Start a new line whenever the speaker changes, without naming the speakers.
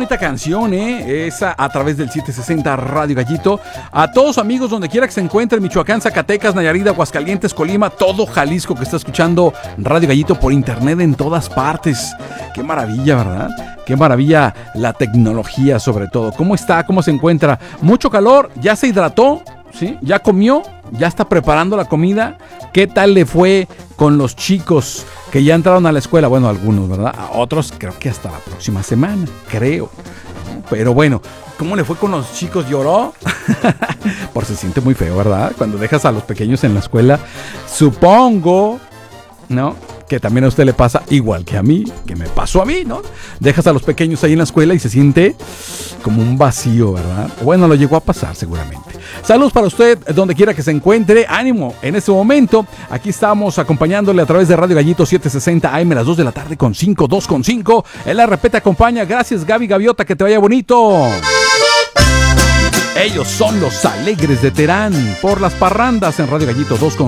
bonita canción, esa a través del 760 Radio Gallito. A todos amigos, donde quiera que se encuentren, Michoacán, Zacatecas, Nayarit, Aguascalientes, Colima, todo Jalisco que está escuchando Radio Gallito por internet en todas partes. Qué maravilla, ¿verdad? Qué maravilla la tecnología, sobre todo. ¿Cómo está? ¿Cómo se encuentra? Mucho calor, ya se hidrató, ¿sí? Ya comió, ya está preparando la comida. ¿Qué tal le fue con los chicos que ya entraron a la escuela? Bueno, algunos, ¿verdad? A otros creo que hasta la próxima semana, creo. Pero bueno, ¿cómo le fue con los chicos? ¿Lloró? Por se siente muy feo, ¿verdad? Cuando dejas a los pequeños en la escuela. Supongo, ¿no?, que también a usted le pasa igual que a mí, que me pasó a mí, ¿no? Dejas a los pequeños ahí en la escuela y se siente como un vacío, ¿verdad? Bueno, lo llegó a pasar seguramente. Saludos para usted, donde quiera que se encuentre. Ánimo en este momento. Aquí estamos acompañándole a través de Radio Gallito 760 AM, las 2 de la tarde con 5, 2:5. El RP te acompaña. Gracias, Gaby Gaviota, que te vaya bonito. Ellos son los Alegres de Terán por las parrandas en Radio Gallito 2:5.